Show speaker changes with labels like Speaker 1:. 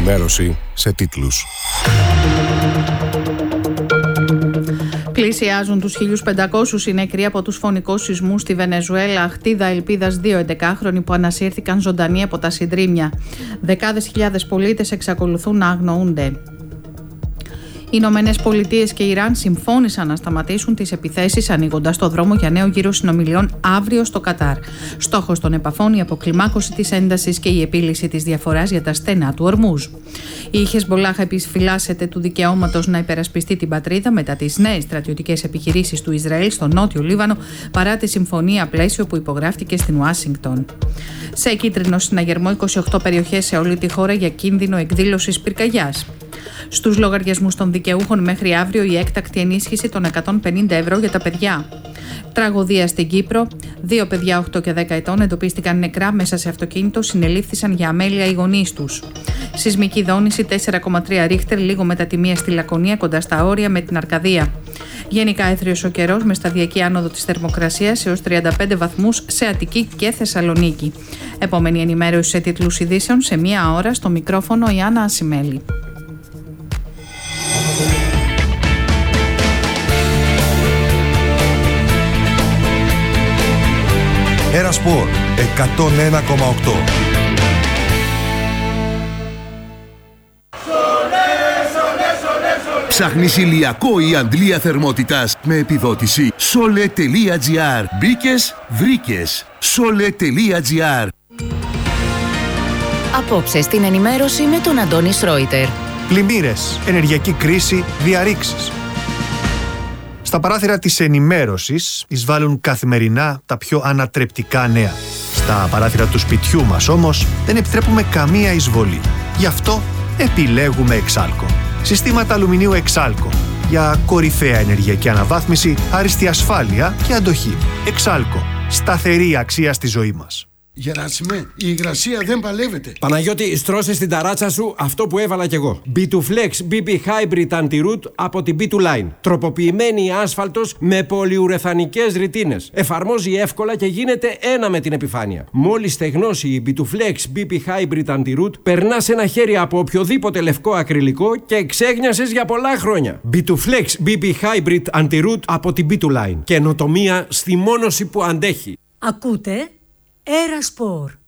Speaker 1: ενημέρωση σε τίτλους.
Speaker 2: Πλησιάζουν τους 1.500 οι νεκροί από τους φωνικούς σεισμούς στη Βενεζουέλα. Χτίδα ελπίδας 2 11χρονοι που ανασύρθηκαν ζωντανοί από τα συντρίμμια. Δεκάδες χιλιάδες πολίτες εξακολουθούν να αγνοούνται. Οι Ηνωμένες Πολιτείες και Ιράν συμφώνησαν να σταματήσουν τις επιθέσεις, ανοίγοντας το δρόμο για νέο γύρο συνομιλιών αύριο στο Κατάρ. Στόχος των επαφών η αποκλιμάκωση της έντασης και η επίλυση της διαφοράς για τα στενά του Ορμούζ. Η Χεσμπολάχ επιφυλάσσεται του δικαιώματος να υπερασπιστεί την πατρίδα μετά τις νέες στρατιωτικές επιχειρήσεις του Ισραήλ στο νότιο Λίβανο, παρά τη συμφωνία πλαίσιο που υπογράφτηκε στην Ουάσιγκτον. Σε κίτρινο συναγερμό 28 περιοχές σε όλη τη χώρα για κίνδυνο εκδήλωσης πυρκαγιάς. Στους λογαριασμούς των δικαιούχων μέχρι αύριο η έκτακτη ενίσχυση των 150 ευρώ για τα παιδιά. Τραγωδία στην Κύπρο. 2 παιδιά 8 και 10 ετών εντοπίστηκαν νεκρά μέσα σε αυτοκίνητο, συνελήφθησαν για αμέλεια οι γονείς τους. Σεισμική δόνηση 4,3 ρίχτερ, λίγο μετά τη μία στη Λακωνία, κοντά στα όρια με την Αρκαδία. Γενικά έθριος ο καιρός με σταδιακή άνοδο της θερμοκρασίας έως 35 βαθμούς σε Αττική και Θεσσαλονίκη. Επόμενη ενημέρωση σε τίτλους ειδήσεων σε 1 ώρα, στο μικρόφωνο η Άννα Ασημέλη.
Speaker 1: Ένα Σπορ 101,8.
Speaker 3: Ψάχνεις ηλιακό ή αντλία θερμότητας με επιδότηση? Sole.gr. Μπήκες, βρήκες. Sole.gr.
Speaker 4: Απόψε στην ενημέρωση με τον Αντώνη Σρόιτερ.
Speaker 5: Πλημμύρες, ενεργειακή κρίση, διαρρήξεις. Στα παράθυρα της ενημέρωσης εισβάλλουν καθημερινά τα πιο ανατρεπτικά νέα. Στα παράθυρα του σπιτιού μας όμως δεν επιτρέπουμε καμία εισβολή. Γι' αυτό επιλέγουμε Εξάλκο. Συστήματα αλουμινίου Εξάλκο για κορυφαία ενεργειακή αναβάθμιση, άριστη ασφάλεια και αντοχή. Εξάλκο. Σταθερή αξία στη ζωή μας.
Speaker 6: Γεράσιμε, η υγρασία δεν παλεύεται.
Speaker 7: Παναγιώτη, στρώσε στην ταράτσα σου αυτό που έβαλα κι εγώ. B2Flex BP Hybrid Anti-Root από την B2Line. Τροποποιημένη άσφαλτος με πολυουρεθανικές ρητίνες. Εφαρμόζει εύκολα και γίνεται ένα με την επιφάνεια. Μόλις στεγνώσει η B2Flex BP Hybrid Anti-Root, περνάς ένα χέρι από οποιοδήποτε λευκό ακριλικό και ξέγνιασες για πολλά χρόνια. B2Flex BP Hybrid Anti-Root από την B2Line. Καινοτομία στη μόνωση που αντέχει.
Speaker 8: Ακούτε Ένα Σπορ.